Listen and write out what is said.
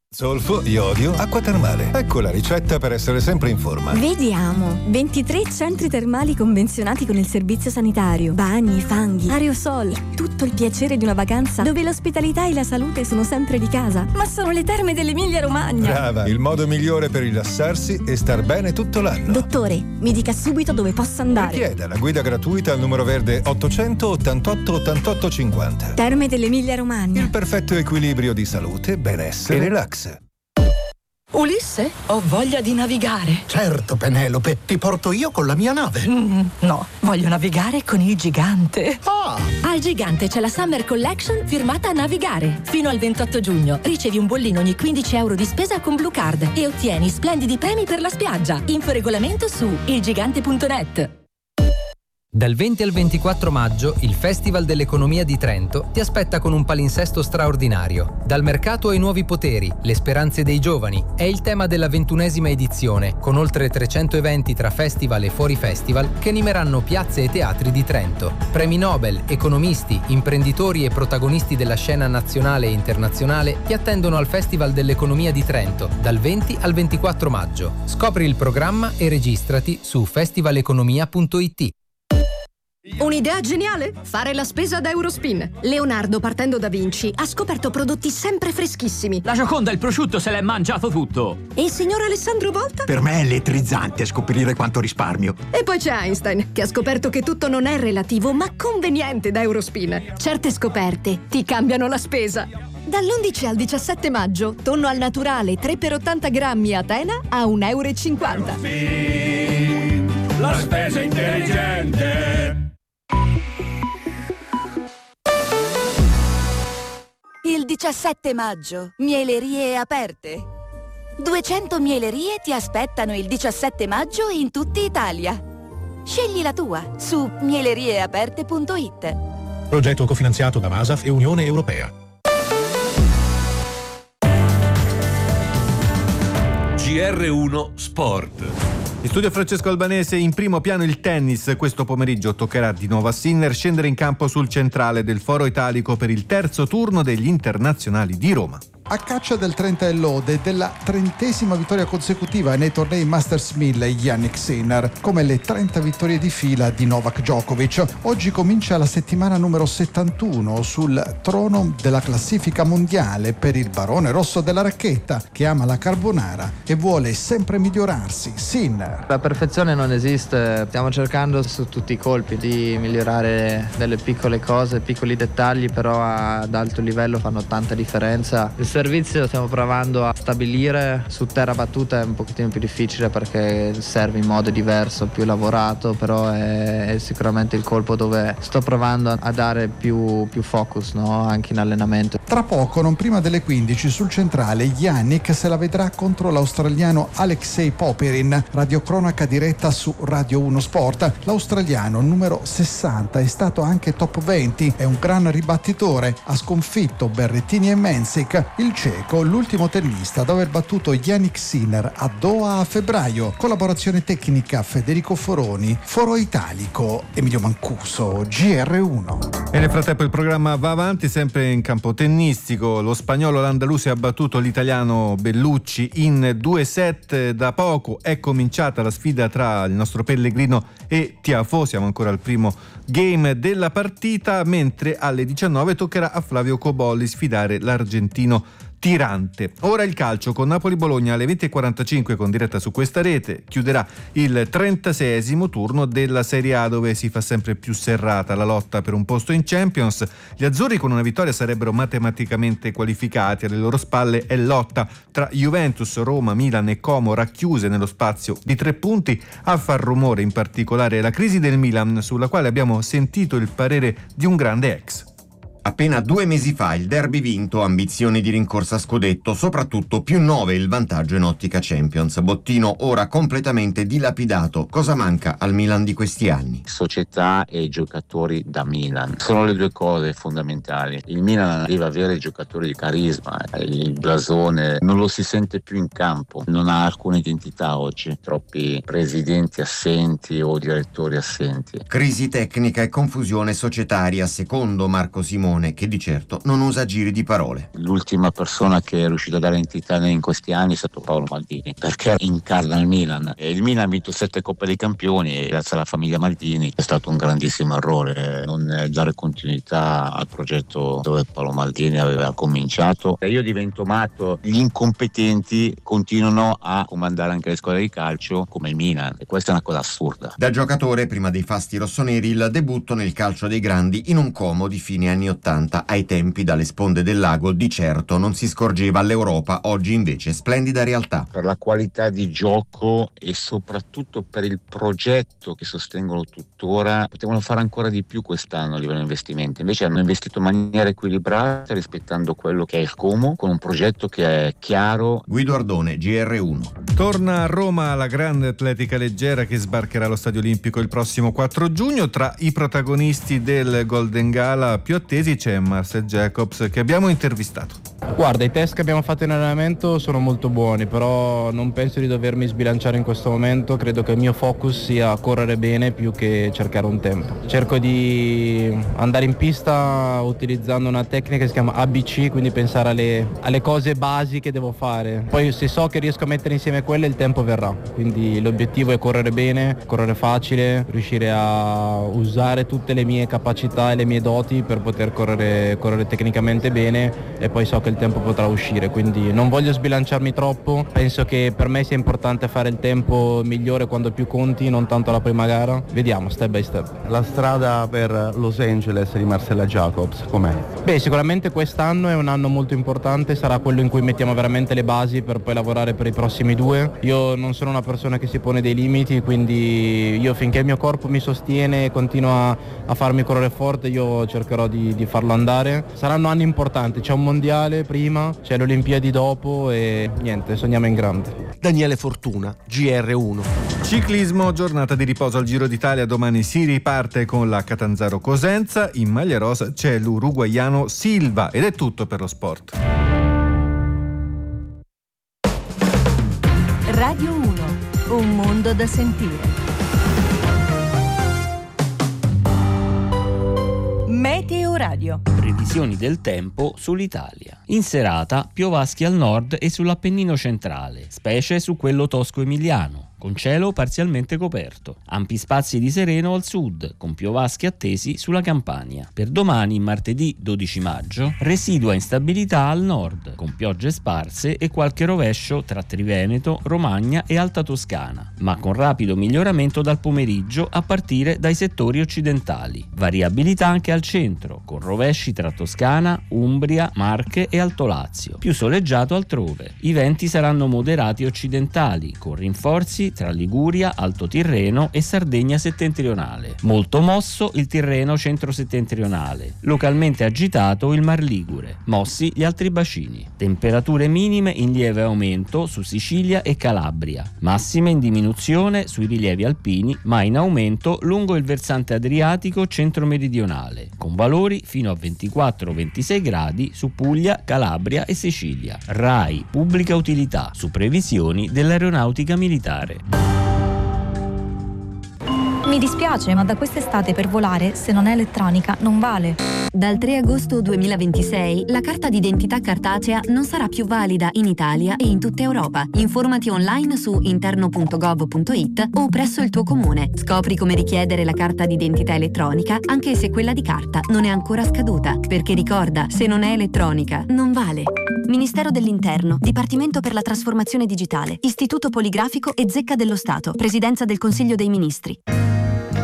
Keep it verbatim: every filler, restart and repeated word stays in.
Zolfo, iodio, acqua termale. Ecco la ricetta per essere sempre in forma. Vediamo. ventitré centri termali convenzionati con il servizio sanitario. Bagni, fanghi, aerosol. Tutto il piacere di una vacanza dove l'ospitalità e la salute sono sempre di casa. Ma sono le terme dell'Emilia Romagna. Brava, il modo migliore per rilassarsi e star bene tutto l'anno. Dottore, mi dica subito dove posso andare. Richieda la guida gratuita al numero verde ottocento ottantotto ottantotto cinquanta. Terme dell'Emilia Romagna. Il perfetto equilibrio di salute, benessere e relax. Ulisse, ho voglia di navigare. Certo, Penelope, ti porto io con la mia nave. Mm, no, voglio navigare con il Gigante. Ah! Al Gigante c'è la Summer Collection firmata Navigare. Fino al ventotto giugno ricevi un bollino ogni quindici euro di spesa con Blue Card e ottieni splendidi premi per la spiaggia. Info regolamento su ilgigante punto net. Dal venti al ventiquattro maggio il Festival dell'Economia di Trento ti aspetta con un palinsesto straordinario. Dal mercato ai nuovi poteri, le speranze dei giovani è il tema della ventunesima edizione, con oltre trecento eventi tra festival e fuori festival che animeranno piazze e teatri di Trento. Premi Nobel, economisti, imprenditori e protagonisti della scena nazionale e internazionale ti attendono al Festival dell'Economia di Trento dal venti al ventiquattro maggio. Scopri il programma e registrati su festivaleconomia punto it. Un'idea geniale? Fare la spesa da Eurospin. Leonardo, partendo da Vinci, ha scoperto prodotti sempre freschissimi. La Gioconda, il prosciutto, se l'è mangiato tutto. E il signor Alessandro Volta? Per me è elettrizzante scoprire quanto risparmio. E poi c'è Einstein, che ha scoperto che tutto non è relativo, ma conveniente da Eurospin. Certe scoperte ti cambiano la spesa. Dall'undici al diciassette maggio, tonno al naturale tre per ottanta grammi a Tena a un euro e cinquanta. Eurospin, la spesa intelligente. Il diciassette maggio, mielerie aperte. duecento mielerie ti aspettano il diciassette maggio in tutta Italia. Scegli la tua su mielerieaperte punto it. Progetto cofinanziato da Masaf e Unione Europea. G R uno Sport. In studio Francesco Albanese, in primo piano il tennis. Questo pomeriggio toccherà di nuovo a Sinner scendere in campo sul centrale del Foro Italico per il terzo turno degli internazionali di Roma. A caccia del trenta e lode e della trentesima vittoria consecutiva nei tornei Masters mille, Jannik Sinner, come le trenta vittorie di fila di Novak Djokovic. Oggi comincia la settimana numero settantuno sul trono della classifica mondiale per il barone rosso della racchetta, che ama la carbonara e vuole sempre migliorarsi. Sinner. La perfezione non esiste, stiamo cercando su tutti i colpi di migliorare delle piccole cose, piccoli dettagli, però ad alto livello fanno tanta differenza. Il servizio stiamo provando a stabilire, su terra battuta è un pochettino più difficile perché serve in modo diverso, più lavorato, però è, è sicuramente il colpo dove sto provando a dare più, più focus, no? Anche in allenamento. Tra poco, non prima delle quindici, sul centrale Jannik se la vedrà contro l'australiano Alexei Popyrin. Radiocronaca diretta su Radio uno Sport. L'australiano numero sessanta è stato anche top venti, è un gran ribattitore, ha sconfitto Berrettini e Mensik. Il ceco, l'ultimo tennista ad aver battuto Jannik Sinner a Doha a febbraio. Collaborazione tecnica Federico Foroni, Foro Italico, Emilio Mancuso, G R uno. E nel frattempo il programma va avanti, sempre in campo tennistico. Lo spagnolo Landaluse ha battuto l'italiano Bellucci in due set. Da poco è cominciata la sfida tra il nostro Pellegrino e Tiafoe. Siamo ancora al primo game della partita, mentre alle diciannove toccherà a Flavio Cobolli sfidare l'argentino Tirante. Ora il calcio con Napoli-Bologna alle venti e quarantacinque con diretta su questa rete. Chiuderà il trentaseiesimo turno della Serie A, dove si fa sempre più serrata la lotta per un posto in Champions. Gli azzurri con una vittoria sarebbero matematicamente qualificati, alle loro spalle è lotta tra Juventus, Roma, Milan e Como racchiuse nello spazio di tre punti. A far rumore in particolare la crisi del Milan, sulla quale abbiamo sentito il parere di un grande ex. Appena due mesi fa il derby vinto, ambizioni di rincorsa a scudetto, soprattutto più nove il vantaggio in ottica Champions. Bottino ora completamente dilapidato. Cosa manca al Milan di questi anni? Società e giocatori da Milan. Sono le due cose fondamentali. Il Milan deve avere giocatori di carisma. Il blasone non lo si sente più in campo. Non ha alcuna identità oggi. Troppi presidenti assenti o direttori assenti. Crisi tecnica e confusione societaria, secondo Marco Simone, Simone, che di certo non usa giri di parole. L'ultima persona che è riuscita a dare identità in questi anni è stato Paolo Maldini, perché incarna il Milan. E il Milan ha vinto sette Coppe dei Campioni e grazie alla famiglia Maldini è stato un grandissimo errore non dare continuità al progetto dove Paolo Maldini aveva cominciato. E io divento matto, gli incompetenti continuano a comandare anche le squadre di calcio come il Milan, e questa è una cosa assurda. Da giocatore, prima dei fasti rossoneri, il debutto nel calcio dei grandi in un Como di fine anni ottanta. Ai tempi, dalle sponde del lago, di certo non si scorgeva all'Europa, oggi invece splendida realtà. Per la qualità di gioco e soprattutto per il progetto che sostengono tuttora, potevano fare ancora di più quest'anno a livello di investimenti. Invece hanno investito in maniera equilibrata, rispettando quello che è il Como, con un progetto che è chiaro. Guido Ardone, G R uno. Torna a Roma la grande atletica leggera che sbarcherà allo Stadio Olimpico il prossimo quattro giugno. Tra i protagonisti del Golden Gala più attesi c'è Marcel Jacobs, che abbiamo intervistato. Guarda, i test che abbiamo fatto in allenamento sono molto buoni, però non penso di dovermi sbilanciare in questo momento. Credo che il mio focus sia correre bene più che cercare un tempo. Cerco di andare in pista utilizzando una tecnica che si chiama A B C, quindi pensare alle, alle cose basi che devo fare. Poi se so che riesco a mettere insieme quelle, il tempo verrà. Quindi l'obiettivo è correre bene, correre facile, riuscire a usare tutte le mie capacità e le mie doti per poter correre, correre tecnicamente bene, e poi so che il tempo potrà uscire, quindi non voglio sbilanciarmi troppo. Penso che per me sia importante fare il tempo migliore quando più conti, non tanto la prima gara. Vediamo step by step. La strada per Los Angeles di Marcella Jacobs com'è? Beh, sicuramente quest'anno è un anno molto importante, sarà quello in cui mettiamo veramente le basi per poi lavorare per i prossimi due. Io non sono una persona che si pone dei limiti, quindi io finché il mio corpo mi sostiene e continua a farmi correre forte, io cercherò di, di farlo andare. Saranno anni importanti, c'è un mondiale prima, c'è le Olimpiadi dopo e niente, sogniamo in grande. Daniele Fortuna, G R uno. Ciclismo, giornata di riposo al Giro d'Italia, domani si riparte con la Catanzaro Cosenza, in maglia rosa c'è l'uruguaiano Silva, ed è tutto per lo sport. Radio uno, un mondo da sentire. Meteo Radio. Previsioni del tempo sull'Italia. In serata piovaschi al nord e sull'Appennino centrale, specie su quello tosco-emiliano, con cielo parzialmente coperto. Ampi spazi di sereno al sud, con piovaschi attesi sulla Campania. Per domani, martedì dodici maggio, residua instabilità al nord, con piogge sparse e qualche rovescio tra Triveneto, Romagna e Alta Toscana, ma con rapido miglioramento dal pomeriggio a partire dai settori occidentali. Variabilità anche al centro, con rovesci tra Toscana, Umbria, Marche e Alto Lazio. Più soleggiato altrove. I venti saranno moderati occidentali, con rinforzi tra Liguria, Alto Tirreno e Sardegna settentrionale. Molto mosso il Tirreno centro-settentrionale. Localmente agitato il Mar Ligure. Mossi gli altri bacini. Temperature minime in lieve aumento su Sicilia e Calabria. Massime in diminuzione sui rilievi alpini, ma in aumento lungo il versante adriatico centro-meridionale, con valori fino a ventiquattro ventisei gradi su Puglia, Calabria e Sicilia. RAI Pubblica Utilità, su previsioni dell'Aeronautica Militare. Mi dispiace, ma da quest'estate per volare, se non è elettronica, non vale. Dal tre agosto duemilaventisei la carta d'identità cartacea non sarà più valida in Italia e in tutta Europa. Informati online su interno punto gov punto it o presso il tuo comune. Scopri come richiedere la carta d'identità elettronica anche se quella di carta non è ancora scaduta. Perché ricorda, se non è elettronica, non vale. Ministero dell'Interno, Dipartimento per la Trasformazione Digitale, Istituto Poligrafico e Zecca dello Stato, Presidenza del Consiglio dei Ministri.